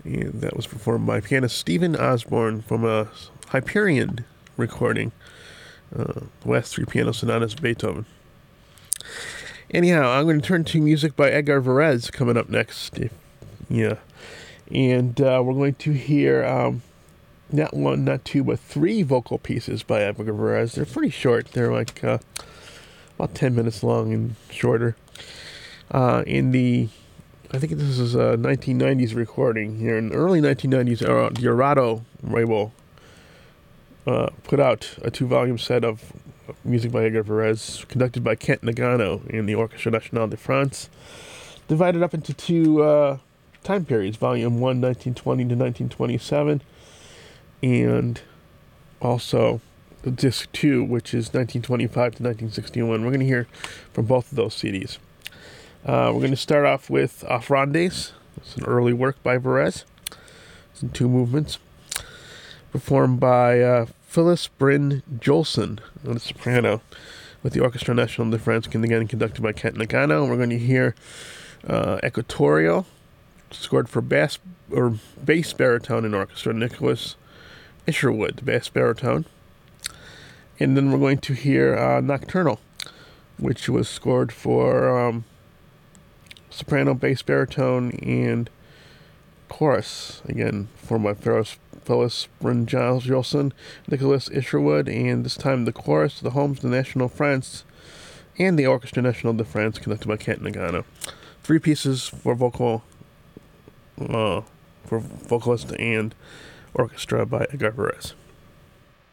And that was performed by pianist Stephen Osborne from a Hyperion recording. The last three piano sonatas of Beethoven. Anyhow, I'm going to turn to music by Edgar Varese coming up next. Yeah. And we're going to hear not one, not two, but three vocal pieces by Edgar Varese. They're pretty short. They're like about 10 minutes long and shorter. I think this is a 1990s recording here. In the early 1990s, the Arado label put out a 2-volume set of music by Edgar Varese, conducted by Kent Nagano in the Orchestre Nationale de France, divided up into two time periods, Volume 1, 1920 to 1927, and also Disc 2, which is 1925 to 1961. We're going to hear from both of those CDs. We're going to start off with Offrandes. It's an early work by Varese. It's in 2 movements. Performed by Phyllis Bryn Jolson on the soprano, with the Orchestre Nationale de France, again conducted by Kent Nagano. We're going to hear Equatorio, scored for bass baritone and orchestra, Nicholas Isherwood, bass baritone. And then we're going to hear Nocturnal, which was scored for soprano, bass baritone, and chorus, again formed by Phyllis Bryn Jolson, Nicholas Isherwood, and this time the chorus, the Homes de National France, and the Orchestre Nationale de France, conducted by Kent Nagano. 3 pieces for vocalist and orchestra by Edgar Varese.